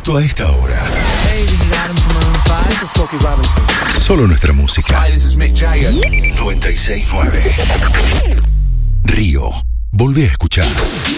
Justo a esta hora. Hey, this is Adam from Maroon 5. This is Smokey Robinson. Solo nuestra música. Hi, this is Mick Jagger. 96.9. Río. Volvé a escuchar.